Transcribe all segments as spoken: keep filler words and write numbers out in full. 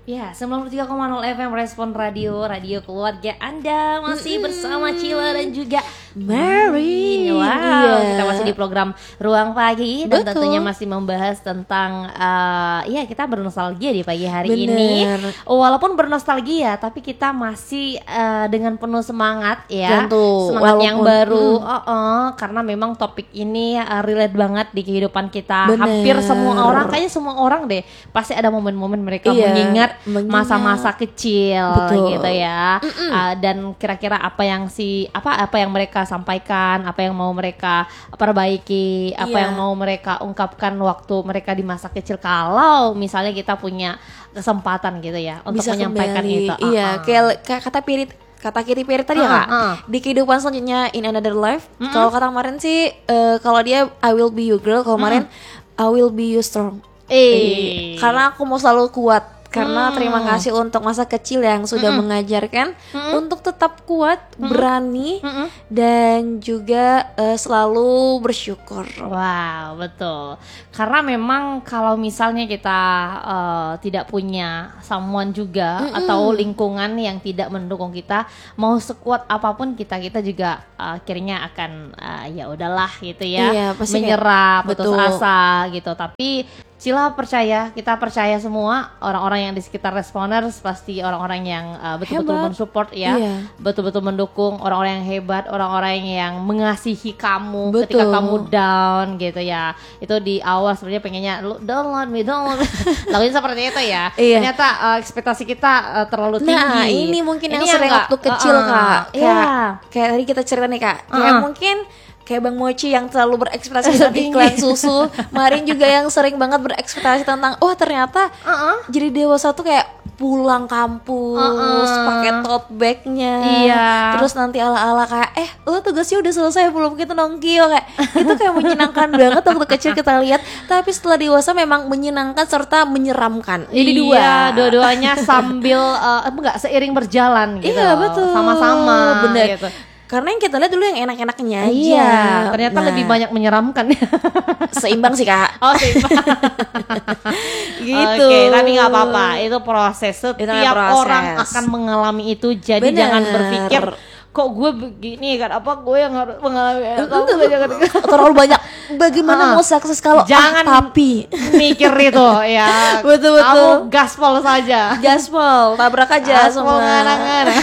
Ya, sembilan puluh tiga koma nol F M Respon Radio, radio keluarga Anda. Masih bersama Cila dan juga Mary. Wow, Iya. kita masih di program Ruang Pagi. Dan Betul. tentunya masih membahas tentang uh, ya kita bernostalgia di pagi hari Bener. ini. Walaupun bernostalgia, tapi kita masih uh, dengan penuh semangat ya. Tentu, Semangat yang walaupun- baru mm. oh, oh, karena memang topik ini uh, relate banget di kehidupan kita. Bener. Hampir semua orang, kayaknya semua orang deh pasti ada momen-momen mereka Iya, mengingat mengingat. masa-masa kecil. Betul. Gitu ya. Uh, dan kira-kira apa yang si apa apa yang mereka sampaikan, apa yang mau mereka perbaiki, apa Iya. yang mau mereka ungkapkan waktu mereka di masa kecil, kalau misalnya kita punya kesempatan gitu ya untuk Bisa menyampaikan kembali. itu. Iya, Uh-uh. kayak kayak kata Pirit, kata Kiri Pirit tadi ya Uh-uh, Kak. uh. Di kehidupan selanjutnya in another life. Kalau kata kemarin sih eh, kalau dia I will be your girl, kalau kemarin I will be you strong. Eh. Karena aku mau selalu kuat. Karena Hmm. terima kasih untuk masa kecil yang sudah mengajarkan untuk tetap kuat, berani, Mm-mm. dan juga eh, selalu bersyukur. Wow, betul. Karena memang kalau misalnya kita uh, tidak punya someone juga atau lingkungan yang tidak mendukung kita, mau sekuat apapun kita kita juga uh, akhirnya akan uh, ya udahlah gitu ya, Iya, pasti menyerah, kayak- putus betul. asa gitu. Tapi Cila percaya, kita percaya semua orang-orang yang di sekitar Responers pasti orang-orang yang uh, betul-betul Hebat. mensupport ya, Iya. betul-betul mendukung, orang-orang yang hebat, orang-orang yang mengasihi kamu Betul. ketika kamu down gitu ya. Itu di awal sebenarnya pengennya lu download me download me. Lagunya seperti itu ya. Iya. Ternyata uh, ekspektasi kita uh, terlalu tinggi. Nah, ini mungkin yang Ini sering enggak- waktu kecil, uh-uh. Kak. Kayak, Iya. kayak tadi kita cerita nih, Kak. Kayak Uh-uh. mungkin kayak Bang Mochi yang terlalu berekspektasi tentang iklan susu. Marin juga yang sering banget berekspektasi tentang, oh ternyata Uh-uh. jadi dewasa tuh kayak pulang kampus, Uh-uh. pakai tote bagnya. Iya. Terus nanti ala-ala kayak, eh lo tugasnya udah selesai belum, kita nongkio kayak. Itu kayak menyenangkan banget waktu kecil kita lihat. Tapi setelah dewasa memang menyenangkan serta menyeramkan. Jadi dua. Iya, dua-duanya sambil uh, enggak seiring berjalan gitu. Iya betul. Sama-sama Bener. gitu. Karena yang kita lihat dulu yang enak-enaknya aja. Iya, ternyata Nah, lebih banyak menyeramkan. seimbang sih Kak. Oh, seimbang. Gitu. Oke, tapi nggak apa-apa. Itu proses. Setiap namanya proses. orang akan mengalami itu. Jadi Bener. jangan berpikir kok gue begini kan, apa gue yang harus mengalami kamu gue jangan Terlalu banyak. Bagaimana Ah. mau sukses kalau Jangan ah, tapi mikir itu ya. Betul, betul. Kamu gaspol saja. gaspol, tabrak aja Gaspol semua. ngarang-ngarang.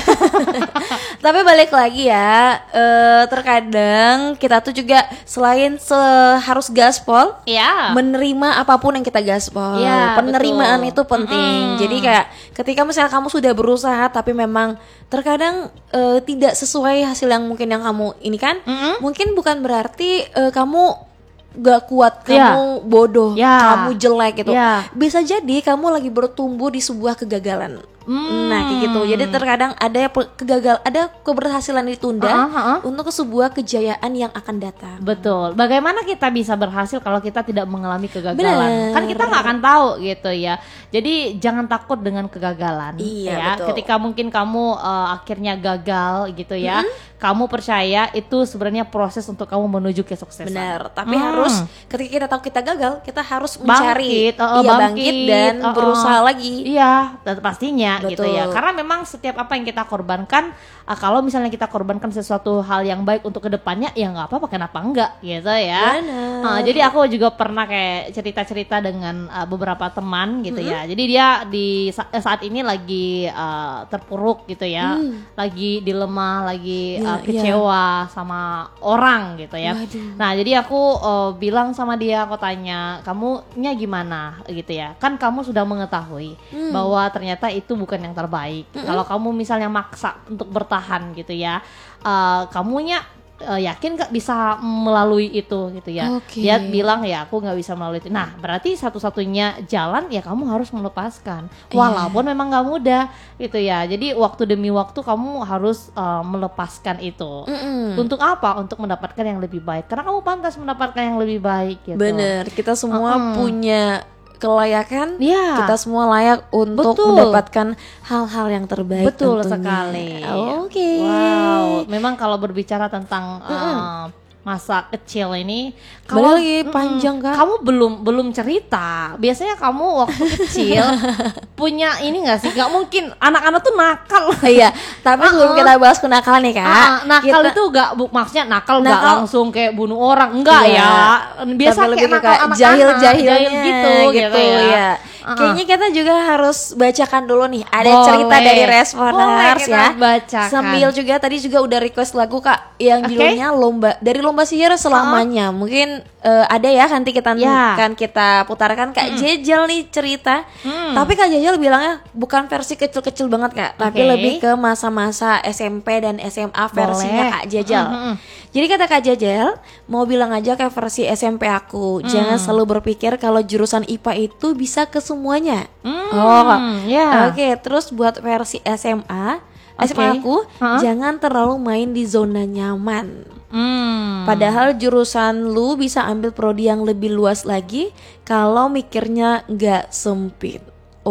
Tapi balik lagi ya, eh, terkadang kita tuh juga selain se- harus gaspol, Ya. menerima apapun yang kita gaspol. Ya, Penerimaan betul. itu penting. Mm-mm. Jadi kayak ketika misalnya kamu sudah berusaha tapi memang terkadang eh, tidak sesuai hasil yang mungkin yang kamu ini kan, Mm-mm. mungkin bukan berarti eh, kamu gak kuat, Ya. kamu bodoh, Ya. kamu jelek gitu. Ya. Bisa jadi kamu lagi bertumbuh di sebuah kegagalan. Hmm. Nah kayak gitu. Jadi terkadang ada pe- kegagal, ada keberhasilan ditunda Uh-uh, uh-uh. untuk sebuah kejayaan yang akan datang. Betul. Bagaimana kita bisa berhasil kalau kita tidak mengalami kegagalan? Bener. Kan kita nggak akan tahu gitu ya. Jadi jangan takut dengan kegagalan. Iya, ya. betul. Ketika mungkin kamu uh, akhirnya gagal gitu ya, kamu percaya itu sebenarnya proses untuk kamu menuju kesuksesan. Benar, tapi Hmm. harus ketika kita tahu kita gagal, kita harus mencari, Bangkit, oh, iya bangkit, bangkit dan oh, oh. berusaha lagi. Iya, tet- pastinya gitu Betul. ya. Karena memang setiap apa yang kita korbankan, ah, kalau misalnya kita korbankan sesuatu hal yang baik untuk kedepannya, ya nggak apa-apa, kenapa enggak gitu ya. Benar. Ah, jadi aku juga pernah kayak cerita-cerita dengan ah, beberapa teman gitu ya. Jadi dia di sa- eh, saat ini lagi ah, terpuruk gitu ya, lagi dilema, lagi Iya, ah, kecewa sama orang gitu ya. Waduh. Nah, jadi aku uh, bilang sama dia, aku tanya, kamunya gimana gitu ya. Kan kamu sudah mengetahui bahwa ternyata itu bukan yang terbaik. Kalau kamu misalnya maksa untuk bertahan gitu ya, uh, kamunya uh, yakin gak bisa melalui itu gitu ya. Oke. Dia bilang ya aku nggak bisa melalui itu. Nah, berarti satu-satunya jalan ya kamu harus melepaskan. Walaupun memang nggak mudah gitu ya. Jadi waktu demi waktu kamu harus uh, melepaskan itu. Mm-mm. Untuk apa? Untuk mendapatkan yang lebih baik. Karena kamu pantas mendapatkan yang lebih baik gitu. Bener, kita semua Mm-mm. punya kelayakan, Iya. kita semua layak untuk Betul. mendapatkan hal-hal yang terbaik. Betul tentunya. sekali. Oke. Wow, memang kalau berbicara tentang uh, masa kecil ini, Balik lagi panjang mm, Kak. kamu belum belum cerita. Biasanya kamu waktu kecil punya ini nggak sih? Nggak mungkin anak-anak tuh nakal. Iya, tapi sebelum kita bahas kenakalan nih Kak, Ah, nakal kita- itu gak bu, maksudnya nakal nggak Nakal- langsung kayak bunuh orang, enggak Iya. ya. Biasa Tapi lebih kayak ke nakal kayak anak-anak, jahil-jahilnya jahil gitu, gitu, ya. ya. Uh-uh. Kayaknya kita juga harus bacakan dulu nih. Ada Boleh. cerita dari Boleh responders kita ya. bacakan. Sambil juga tadi juga udah request lagu Kak yang Oke. judulnya lomba dari lomba sihir selamanya. Mungkin eh, ada ya nanti kita Ya. kan kita putarkan Kak Jejel nih cerita. Hmm. Tapi Kak Jejel bilangnya bukan versi kecil-kecil banget Kak, tapi Oke. lebih ke masa-masa S M P dan S M A versinya Boleh. Kak Jejel. Mm-mm. Jadi kata Kak Jejel, mau bilang aja kayak versi S M P aku, jangan selalu berpikir kalau jurusan I P A itu bisa ke semuanya. Hmm, Oh, ya. Oke, terus buat versi S M A, S M A Oke. aku Hah? jangan terlalu main di zona nyaman. Hmm. Padahal jurusan lu bisa ambil prodi yang lebih luas lagi kalau mikirnya nggak sempit.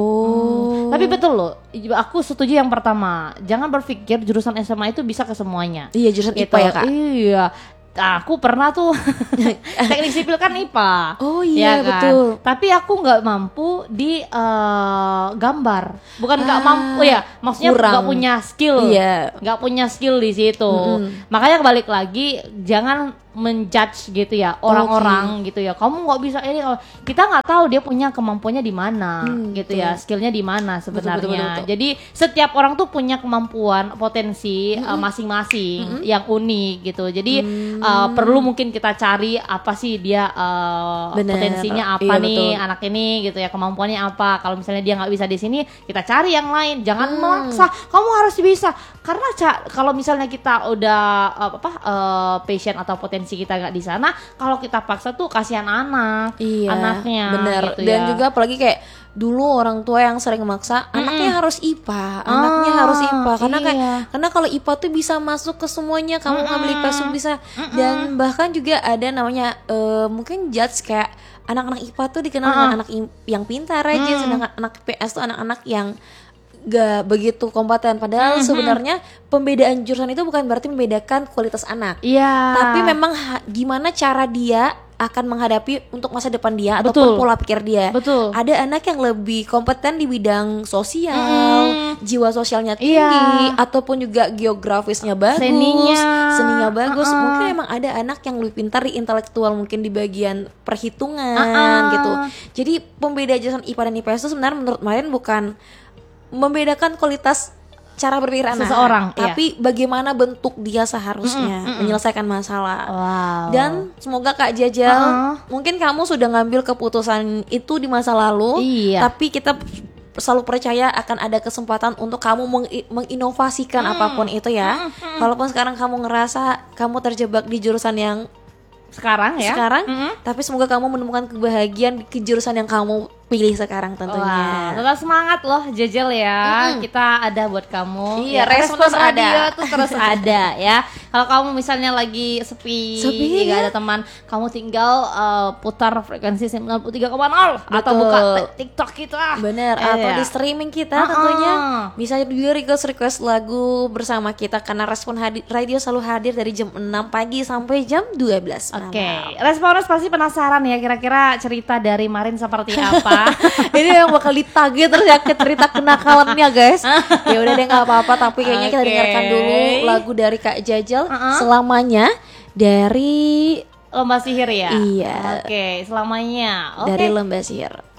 Oh, Tapi betul loh, aku setuju yang pertama. Jangan berpikir jurusan S M A itu bisa ke semuanya. iya jurusan I P A Gitu. ya Kak. Iya. Aku pernah tuh teknik sipil kan I P A. Oh iya, ya kan? betul. Tapi aku nggak mampu di eh, gambar. Bukan nggak Ah, mampu ya, maksudnya kurang. nggak punya skill. Iya. Nggak punya skill di situ. Makanya balik lagi, jangan menjudge gitu ya orang-orang gitu ya. Kamu nggak bisa ini. kalau- Kita nggak tahu dia punya kemampuannya di mana Hmm, gitu betul. ya, skillnya di mana sebenarnya. betul, betul, betul. Jadi setiap orang tuh punya kemampuan, potensi uh, masing-masing yang unik gitu. Jadi uh, perlu mungkin kita cari apa sih dia uh, Bener. potensinya apa Iya, nih betul. anak ini gitu ya, kemampuannya apa. Kalau misalnya dia nggak bisa di sini, kita cari yang lain. Jangan Hmm. memaksa. Kamu harus bisa. Karena ca- kalau misalnya kita udah uh, apa uh, passion atau potensi kita nggak di sana, kalau kita paksa tuh kasihan anak, Iya, anaknya. bener. gitu Dan ya. juga apalagi kayak dulu orang tua yang sering maksa anaknya harus I P A, anaknya Ah, harus I P A karena kayak iya. karena kalau I P A tuh bisa masuk ke semuanya, kamu ngambil I P A tuh bisa. Dan bahkan juga ada namanya eh, mungkin judge kayak anak-anak I P A tuh dikenal dengan anak im- yang pintar aja, sedangkan anak I P S tuh anak-anak yang gak begitu kompeten. Padahal sebenarnya pembedaan jurusan itu bukan berarti membedakan kualitas anak. Iya. Tapi memang ha- gimana cara dia akan menghadapi untuk masa depan dia Betul. ataupun pola pikir dia. Betul. Ada anak yang lebih kompeten di bidang sosial, jiwa sosialnya tinggi, Iya. ataupun juga geografisnya bagus, Seninya. seninya bagus. Uh-uh. Mungkin emang ada anak yang lebih pintar di intelektual, mungkin di bagian perhitungan Uh-uh. gitu. Jadi pembeda jurusan I P A dan I P S itu sebenarnya menurut Marin bukan membedakan kualitas cara berpikir anak, Seseorang, iya. tapi bagaimana bentuk dia seharusnya menyelesaikan masalah. Wow. Dan semoga Kak Jajal, Uh-uh. mungkin kamu sudah ngambil keputusan itu di masa lalu, Iya. tapi kita selalu percaya akan ada kesempatan untuk kamu meng- menginovasikan apapun itu ya. Walaupun sekarang kamu ngerasa kamu terjebak di jurusan yang sekarang ya. sekarang, Mm-mm. tapi semoga kamu menemukan kebahagiaan di ke jurusan yang kamu pilih sekarang tentunya. Wah, tetap semangat loh Jejel ya. Kita ada buat kamu. Iya, Ya, respon respon radio ada. tuh terus ada ya. Kalau kamu misalnya lagi sepi, Sepi, nggak ya. ada teman, kamu tinggal uh, putar frekuensi sembilan puluh tiga koma nol atau Betul. buka t- TikTok kita. Bener, Eh, atau ya. di streaming kita Uh-uh. tentunya bisa juga request request lagu bersama kita karena respon hadi- radio selalu hadir dari jam enam pagi sampai jam dua belas malam. Oke, responers pasti penasaran ya kira-kira cerita dari Marin seperti apa. Ini yang bakal ditagih terus ya ke cerita kenakalannya guys. Ya udah deh nggak apa-apa, tapi kayaknya kita Oke. dengarkan dulu lagu dari Kak Jajal Uh-uh. selamanya dari Lomba sihir ya? Iya. Oke, selamanya. Oke. dari Lomba Sihir.